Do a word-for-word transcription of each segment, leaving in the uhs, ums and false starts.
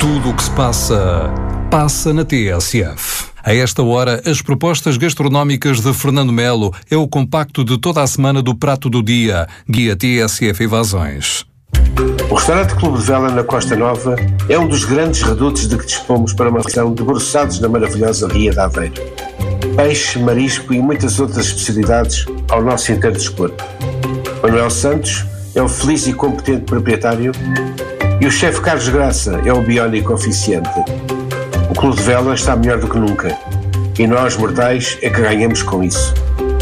Tudo o que se passa, passa na T S F. A esta hora, as propostas gastronómicas de Fernando Melo é o compacto de toda a semana do Prato do Dia, guia T S F Evasões. O restaurante Clube de Vela na Costa Nova é um dos grandes redutos de que dispomos para uma refeição debruçados na maravilhosa Ria de Aveiro. Peixe, marisco e muitas outras especialidades ao nosso inteiro dispor. Manuel Santos é o feliz e competente proprietário e o chefe Carlos Graça é o biónico oficiante. O Clube de Vela está melhor do que nunca e nós, mortais, é que ganhamos com isso.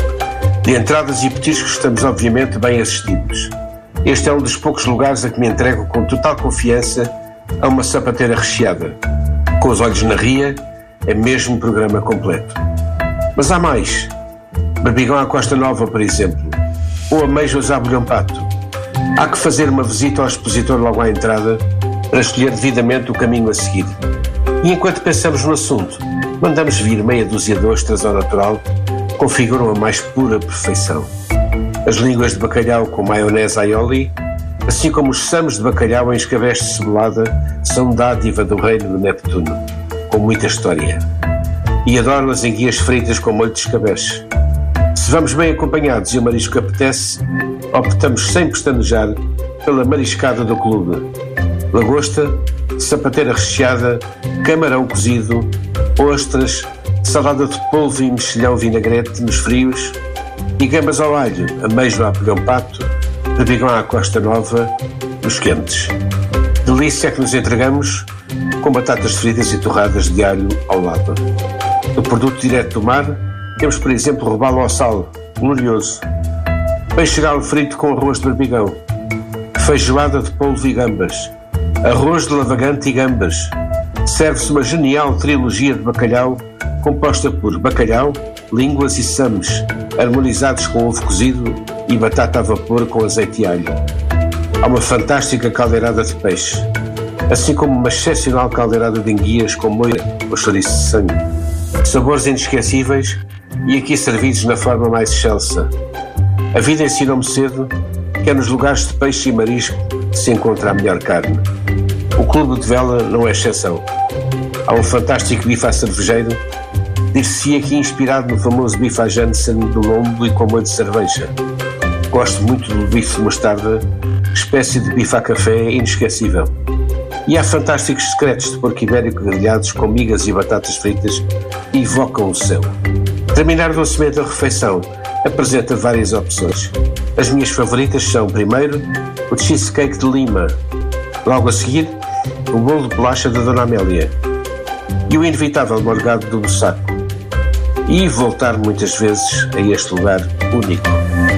De entradas e petiscos estamos obviamente bem assistidos. Este é um dos poucos lugares a que me entrego com total confiança a uma sapateira recheada. Com os olhos na ria, é mesmo um programa completo. Mas há mais. Berbigão à Costa Nova, por exemplo, ou ameijoas à Bolhão Pato. Há que fazer uma visita ao expositor logo à entrada para escolher devidamente o caminho a seguir. E enquanto pensamos no assunto, mandamos vir meia dúzia de ostras ao natural, configuram a mais pura perfeição. As línguas de bacalhau com maionese aioli, assim como os samos de bacalhau em escabeche de cebolada, são dádiva do reino de Neptuno, com muita história. E adoro as enguias fritas com molho de escabeche. Se vamos bem acompanhados e o marisco apetece, optamos sem pestanejar pela mariscada do clube. Lagosta, sapateira recheada, camarão cozido, ostras, salada de polvo e mexilhão vinagrete nos frios e gambas ao alho, ameijoa à Bolhão Pato, berbigão à Costa Nova, nos quentes. Delícia que nos entregamos com batatas fritas e torradas de alho ao lado. Do produto direto do mar, temos, por exemplo, robalo ao sal, glorioso. Peixe galo frito com arroz de berbigão. Feijoada de polvo e gambas. Arroz de lavagante e gambas. Serve-se uma genial trilogia de bacalhau composta por bacalhau, línguas e sames, harmonizados com ovo cozido e batata a vapor com azeite e alho. Há uma fantástica caldeirada de peixe, assim como uma excepcional caldeirada de enguias com moira ou chouriço de sangue. Sabores inesquecíveis e aqui servidos na forma mais excelsa. A vida ensinou-me cedo que é nos lugares de peixe e marisco que se encontra a melhor carne. O Clube de Vela não é exceção. Há um fantástico bife à cervejeiro, dir-se aqui inspirado no famoso bife à Janssen do lombo e com molho de cerveja. Gosto muito do bife de mostarda, espécie de bife à café inesquecível. E há fantásticos secretos de porco ibérico grelhados com migas e batatas fritas que evocam o céu. Terminar docemente a refeição apresenta várias opções. As minhas favoritas são, primeiro, o cheesecake de Lima, logo a seguir, o bolo de bolacha da Dona Amélia e o inevitável morgado do Bussaco. E voltar muitas vezes a este lugar único.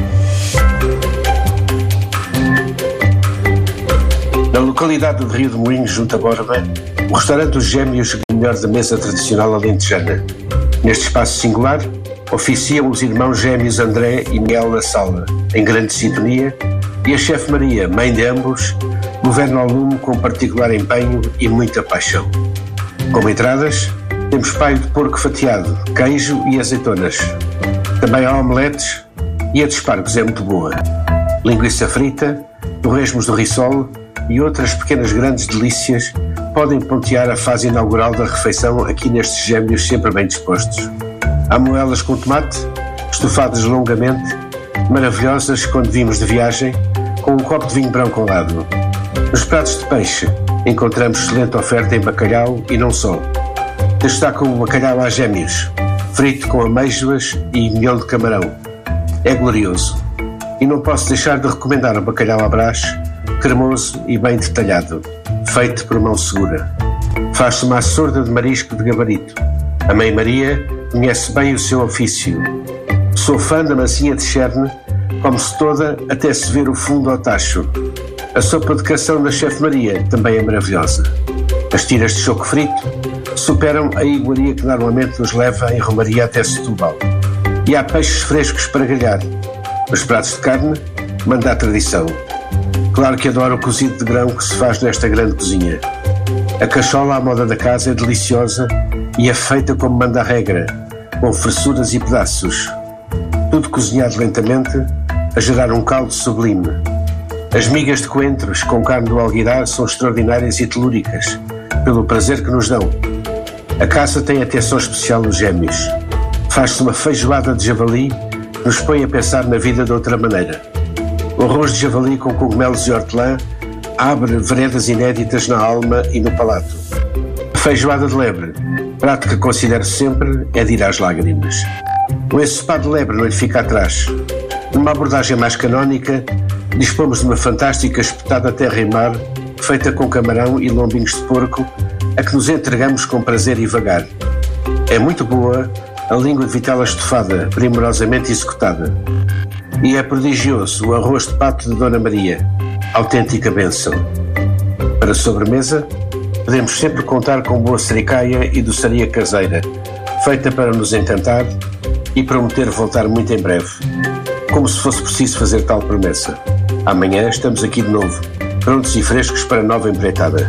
Na localidade de Rio de Moinhos, junto a Borba, o restaurante Os Gêmeos é o melhor da mesa tradicional alentejana. Neste espaço singular, oficiam os irmãos gêmeos André e Miguel na sala, em grande sintonia, e a chefe Maria, mãe de ambos, governa ao lume com particular empenho e muita paixão. Como entradas, temos paio de porco fatiado, queijo e azeitonas. Também há omeletes e a de espargos é muito boa. Linguiça frita, torresmos do Rissol e outras pequenas grandes delícias podem pontear a fase inaugural da refeição aqui nestes Gêmeos sempre bem dispostos. Há moelas com tomate, estofadas longamente, maravilhosas quando vimos de viagem, com um copo de vinho branco ao lado. Nos pratos de peixe encontramos excelente oferta em bacalhau e não só. Destaca o bacalhau à Gêmeos, frito com ameijoas e miolo de camarão. É glorioso. E não posso deixar de recomendar o bacalhau à Brás, cremoso e bem detalhado, feito por mão segura. Faz-se uma açorda de marisco de gabarito. A Mãe Maria conhece bem o seu ofício. Sou fã da massinha de cherne, come-se toda até se ver o fundo ao tacho. A sopa de cação da chefe Maria também é maravilhosa. As tiras de choco frito superam a iguaria que normalmente nos leva em Romaria até Setúbal. E há peixes frescos para grelhar. Os pratos de carne manda a tradição. Claro que adoro o cozido de grão que se faz nesta grande cozinha. A cachola à moda da casa é deliciosa e é feita como manda a regra, com fressuras e pedaços. Tudo cozinhado lentamente, a gerar um caldo sublime. As migas de coentros com carne do alguidar são extraordinárias e telúricas, pelo prazer que nos dão. A caça tem atenção especial nos gêmeos. Faz-se uma feijoada de javali que nos põe a pensar na vida de outra maneira. O arroz de javali com cogumelos e hortelã abre veredas inéditas na alma e no palato. A feijoada de lebre, prato que considero sempre, é de ir às lágrimas. O ensopado de lebre não lhe fica atrás. Numa abordagem mais canónica, dispomos de uma fantástica espetada terra e mar, feita com camarão e lombinhos de porco, a que nos entregamos com prazer e vagar. É muito boa a língua de vitela estofada, primorosamente executada. E é prodigioso o arroz de pato de Dona Maria, autêntica bênção. Para sobremesa, podemos sempre contar com boa sericaia e doçaria caseira, feita para nos encantar e prometer voltar muito em breve. Como se fosse preciso fazer tal promessa. Amanhã estamos aqui de novo, prontos e frescos para nova empreitada.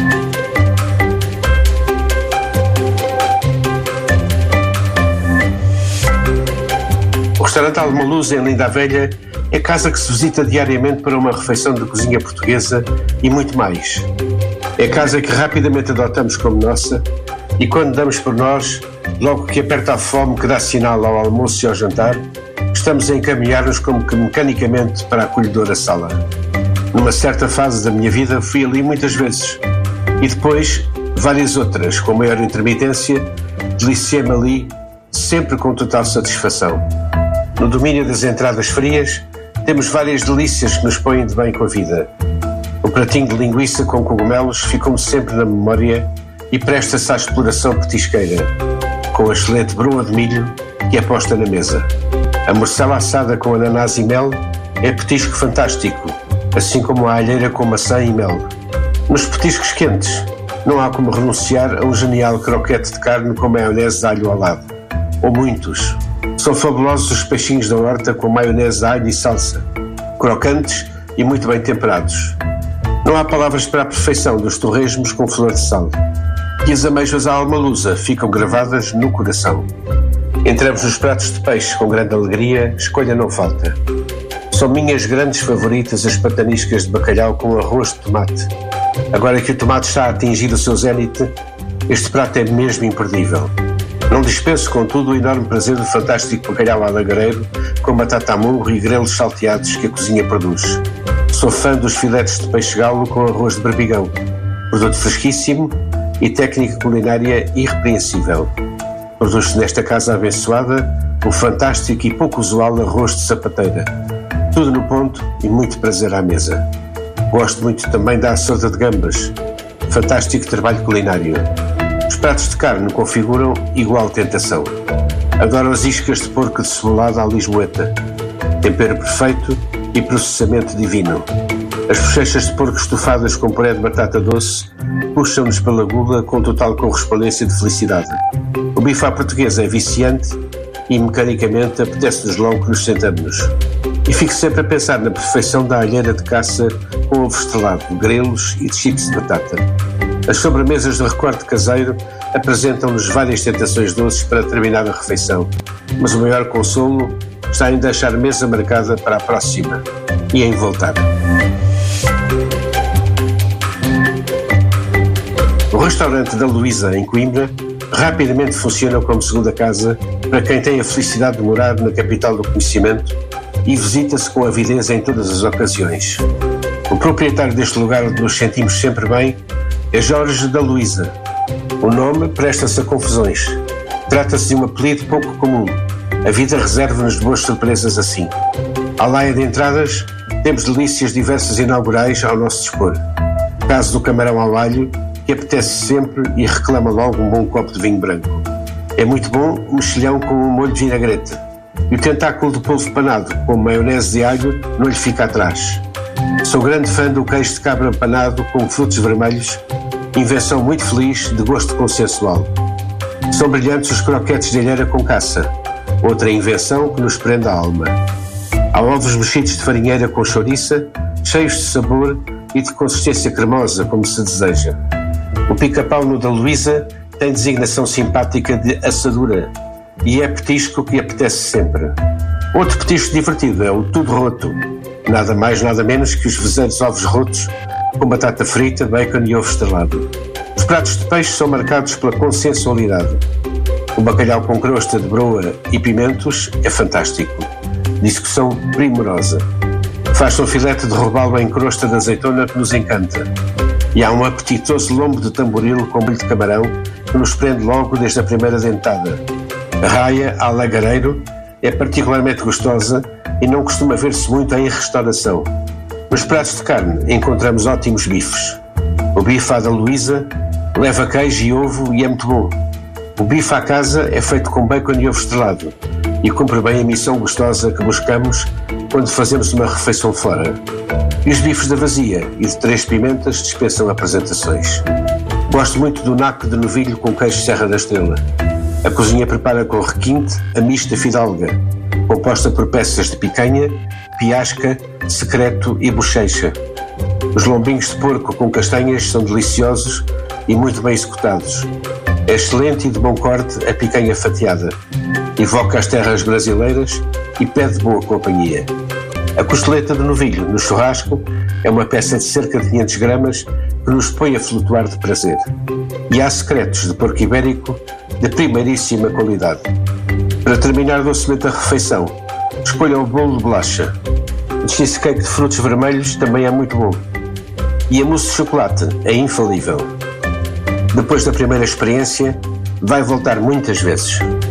O restaurante Alma Luz, em Linda a Velha, é casa que se visita diariamente para uma refeição de cozinha portuguesa e muito mais. É casa que rapidamente adotamos como nossa e quando damos por nós, logo que aperta a fome que dá sinal ao almoço e ao jantar, estamos a encaminhar-nos como que mecanicamente para a acolhedora sala. Numa certa fase da minha vida fui ali muitas vezes e depois várias outras, com maior intermitência, deliciei-me ali sempre com total satisfação. No domínio das entradas frias temos várias delícias que nos põem de bem com a vida. O pratinho de linguiça com cogumelos ficou-me sempre na memória e presta-se à exploração petisqueira, com a excelente broa de milho que é posta na mesa. A morcela assada com ananás e mel é petisco fantástico, assim como a alheira com maçã e mel. Nos petiscos quentes, não há como renunciar a um genial croquete de carne com maionese de alho ao lado. Ou muitos. São fabulosos os peixinhos da horta com maionese de alho e salsa, crocantes e muito bem temperados. Não há palavras para a perfeição dos torresmos com flor de sal. E as amêijoas à almaluza ficam gravadas no coração. Entramos nos pratos de peixe com grande alegria, escolha não falta. São minhas grandes favoritas as pataniscas de bacalhau com arroz de tomate. Agora que o tomate está a atingir o seu zénite, este prato é mesmo imperdível. Não dispenso, contudo, o enorme prazer do fantástico bacalhau alagareiro com batata a murro e grelos salteados que a cozinha produz. Sou fã dos filetes de peixe-galo com arroz de berbigão, produto fresquíssimo e técnica culinária irrepreensível. Produz-se nesta casa abençoada o fantástico e pouco usual arroz de sapateira. Tudo no ponto e muito prazer à mesa. Gosto muito também da assorda de gambas. Fantástico trabalho culinário. Os pratos de carne configuram igual tentação. Adoro as iscas de porco de cebolada à lisboeta. Tempero perfeito e processamento divino. As bochechas de porco estufadas com puré de batata doce puxam-nos pela gula com total correspondência de felicidade. O bife à portuguesa é viciante e, mecanicamente, apetece-nos logo que nos sentamos. E fico sempre a pensar na perfeição da alheira de caça com ovo estrelado, grelos e chips de batata. As sobremesas de recorte caseiro apresentam-nos várias tentações doces para terminar a refeição, mas o maior consolo está em deixar mesa marcada para a próxima e em voltar. O restaurante da Luísa, em Coimbra, rapidamente funciona como segunda casa para quem tem a felicidade de morar na capital do conhecimento e visita-se com avidez em todas as ocasiões. O proprietário deste lugar onde nos sentimos sempre bem é Jorge da Luísa. O nome presta-se a confusões. Trata-se de um apelido pouco comum. A vida reserva-nos boas surpresas assim. À laia de entradas, temos delícias diversas inaugurais ao nosso dispor. Caso do camarão ao alho, que apetece sempre e reclama logo um bom copo de vinho branco. É muito bom o mexilhão com um molho de vinagrete. E o tentáculo de polvo panado com maionese de alho não lhe fica atrás. Sou grande fã do queijo de cabra panado com frutos vermelhos, invenção muito feliz de gosto consensual. São brilhantes os croquetes de alheira com caça, outra invenção que nos prende a alma. Há ovos mexidos de farinheira com chouriça, cheios de sabor e de consistência cremosa, como se deseja. O pica-pau no da Luísa tem designação simpática de assadura e é petisco que apetece sempre. Outro petisco divertido é o tudo roto, nada mais nada menos que os vezeiros ovos rotos com batata frita, bacon e ovo estrelado. Os pratos de peixe são marcados pela consensualidade. O bacalhau com crosta de broa e pimentos é fantástico. Discussão primorosa. Faz-se um filete de robalo em crosta de azeitona que nos encanta. E há um apetitoso lombo de tamboril com molho de camarão que nos prende logo desde a primeira dentada. A raia à lagareiro é particularmente gostosa e não costuma ver-se muito em restauração. Nos pratos de carne encontramos ótimos bifes. O bife à da Luísa leva queijo e ovo e é muito bom. O bife à casa é feito com bacon e ovo estrelado e cumpre bem a missão gostosa que buscamos quando fazemos uma refeição fora. E os bifes da Vazia e de Três Pimentas dispensam apresentações. Gosto muito do naco de novilho com queijo Serra da Estrela. A cozinha prepara com requinte a mista fidalga, composta por peças de picanha, piasca, secreto e bochecha. Os lombinhos de porco com castanhas são deliciosos e muito bem executados. É excelente e de bom corte a picanha fatiada. Evoca as terras brasileiras e pede boa companhia. A costeleta de novilho no churrasco é uma peça de cerca de quinhentas gramas que nos põe a flutuar de prazer. E há secretos de porco ibérico de primeiríssima qualidade. Para terminar docemente a refeição, escolha o bolo de bolacha. O cheesecake de frutos vermelhos também é muito bom. E a mousse de chocolate é infalível. Depois da primeira experiência, vai voltar muitas vezes.